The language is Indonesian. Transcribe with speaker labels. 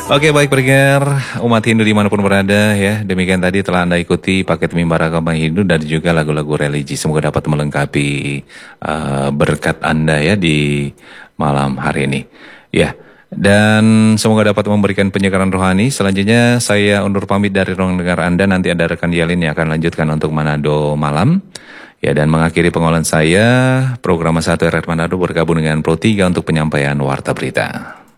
Speaker 1: Oke, baik pendengar umat Hindu dimanapun berada ya. Demikian tadi telah Anda ikuti paket mimbar agama Hindu dan juga lagu-lagu religi. Semoga dapat melengkapi berkat Anda ya di malam hari ini. Ya, dan semoga dapat memberikan penyegaran rohani. Selanjutnya saya undur pamit dari ruang dengar Anda. Nanti ada rekan Yalin yang akan lanjutkan untuk Manado malam. Ya, dan mengakhiri pengolahan saya, program 1 RR Manado bergabung dengan Pro 3 untuk penyampaian warta berita.